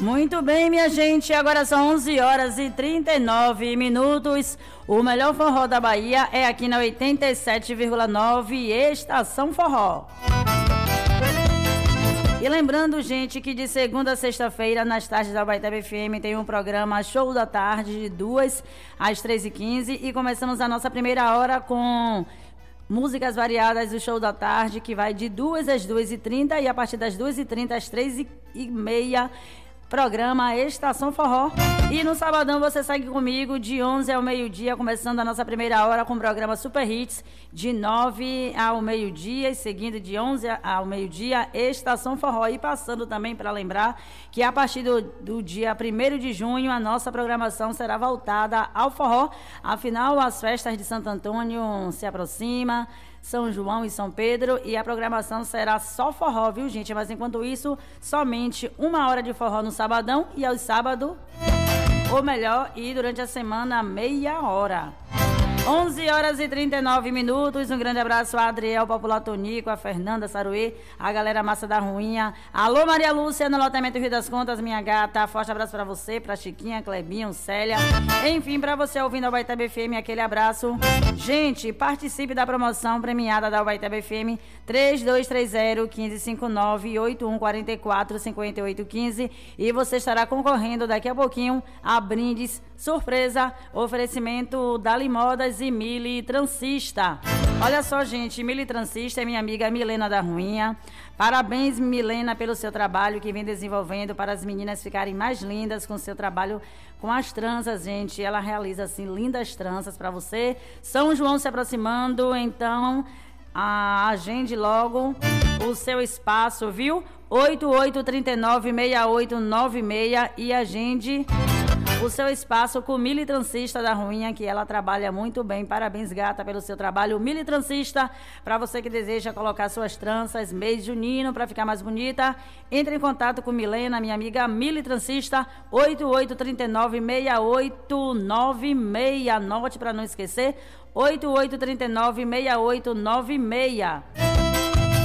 Muito bem, minha gente, agora são 11 horas e 39 minutos. O melhor forró da Bahia é aqui na 87,9 Estação Forró. E lembrando, gente, que de segunda a sexta-feira, nas tardes da Abaeté FM, tem um programa Show da Tarde, de 2 às 3h15. E começamos a nossa primeira hora com músicas variadas do Show da Tarde, que vai de 2 às 2h30 e a partir das 2h30 às 3h30, programa Estação Forró. E no sabadão você segue comigo de 11 ao meio-dia, começando a nossa primeira hora com o programa Super Hits, de 9 ao meio-dia e seguindo de 11 ao meio-dia, Estação Forró. E passando também para lembrar que a partir do dia 1º de junho, a nossa programação será voltada ao forró. Afinal, as festas de Santo Antônio se aproximam, São João e São Pedro, e a programação será só forró, viu, gente? Mas enquanto isso, somente 1 hora de forró no sabadão e aos sábados, ou melhor, e durante a semana, meia hora. 11 horas e 39 minutos. Um grande abraço a Adriel Popular Tonico, a Fernanda Saruê, a galera Massa da Ruinha. Alô, Maria Lúcia, no loteamento Rio das Contas, minha gata. Forte abraço pra você, pra Chiquinha, Clebinho, Célia. Enfim, pra você ouvindo a Abaeté FM, aquele abraço. Gente, participe da promoção premiada da Abaeté FM 3230-1559 8144-5815 e você estará concorrendo daqui a pouquinho a brindes surpresa, oferecimento da Limodas e Mili Transista. Olha só, gente, Mili Transista é minha amiga Milena da Ruinha. Parabéns, Milena, pelo seu trabalho que vem desenvolvendo para as meninas ficarem mais lindas com o seu trabalho com as tranças, gente. Ela realiza, assim, lindas tranças para você. São João se aproximando, então agende logo o seu espaço, viu? 8839-6896 e agende o seu espaço com Mili Transista da Ruinha, que ela trabalha muito bem. Parabéns, gata, pelo seu trabalho. Mili Transista, para você que deseja colocar suas tranças mês junino para ficar mais bonita, entre em contato com Milena, minha amiga Mili Transista, 8839-6896. Anote para não esquecer, 8839-6896.